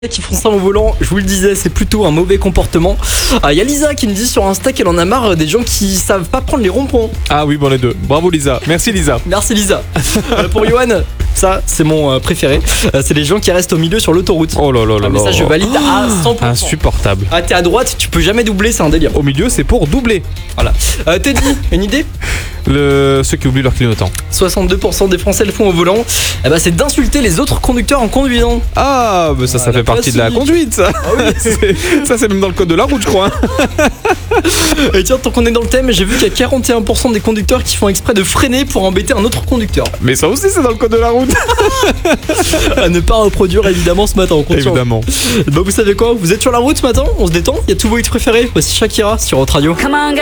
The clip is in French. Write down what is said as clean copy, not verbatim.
Qui font ça en volant, je vous le disais, c'est plutôt un mauvais comportement. Il y a Lisa qui me dit sur Insta qu'elle en a marre des gens qui savent pas prendre les ronds-points. Ah oui, bon les deux. Bravo Lisa. Merci Lisa. Merci Lisa. Pour Johan, ça c'est mon préféré. C'est les gens qui restent au milieu sur l'autoroute. Oh là là là Mais ça là. je valide à 100%. Insupportable. Ah, t'es à droite, tu peux jamais doubler, c'est un délire. Au milieu, c'est pour doubler. Voilà. Teddy, une idée? Ceux qui oublient leur clignotant. 62% des Français le font au volant. C'est d'insulter les autres conducteurs en conduisant. Ah, bah ça Voilà, fait partie de la classique. conduite, ça. Ah oui. Ça, c'est même dans le code de la route, je crois. Et tiens, tant qu'on est dans le thème, j'ai vu qu'il y a 41% des conducteurs qui font exprès de freiner pour embêter un autre conducteur. Mais ça aussi, c'est dans le code de la route. À ne pas reproduire évidemment ce matin, on compte sur vous. Évidemment. Bah vous savez quoi, vous êtes sur la route ce matin, on se détend, il y a tout vos hits préférés, voici Shakira sur Hot Radio.